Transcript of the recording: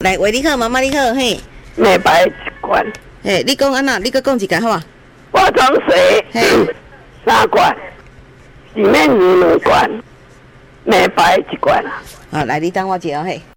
来，喂，你好，妈妈你好，嘿。 美白一罐。 嘿，你讲安那？你搁讲一个好啊？ 化妆水3罐，洗面乳2罐，美白1罐。 好，来，你等我一下嘿。